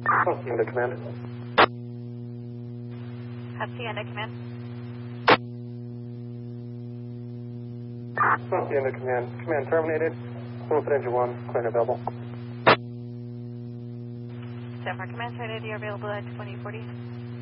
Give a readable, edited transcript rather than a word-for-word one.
Hacienda Command. Hacienda Command. Hacienda Command. Command terminated. Wilson Engine 1, clear and available. Denver Command, Trinity, available at 2040.